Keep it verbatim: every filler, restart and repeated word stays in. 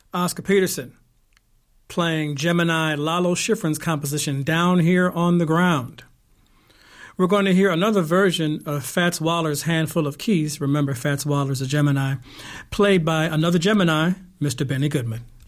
Oscar Peterson playing Gemini Lalo Schifrin's composition Down Here on the Ground. We're going to hear another version of Fats Waller's Handful of Keys. Remember, Fats Waller's a Gemini, played by another Gemini, Mister Benny Goodman.